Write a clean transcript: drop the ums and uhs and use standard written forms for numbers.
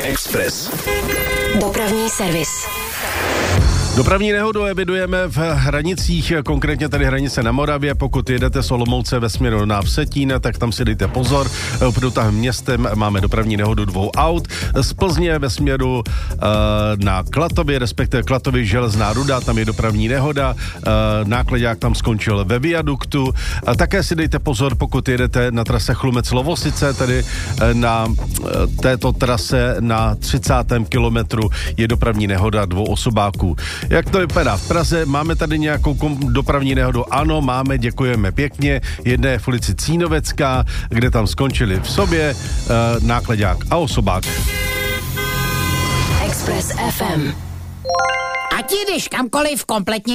Express. Dopravní servis. Dopravní nehodu evidujeme v Hranicích, konkrétně tady hranice na Moravě. Pokud jedete z Olomouce ve směru na Vsetín, tak tam si dejte pozor. Průtahem městem máme dopravní nehodu 2 aut. Z Plzně ve směru na Klatovy, respektive Klatovy Železná Ruda, tam je dopravní nehoda. Nákladák tam skončil ve viaduktu. Také si dejte pozor, pokud jedete na trase Chlumec-Lovosice, tady na této trase na 30. kilometru je dopravní nehoda 2 osobáků. Jak to vypadá v Praze? Máme tady nějakou dopravní nehodu? Ano, máme, děkujeme pěkně. Jedna je v ulici Cínovecká, kde tam skončili v sobě nákladák a osobák. Express FM. Ať jdeš kamkoliv kompletně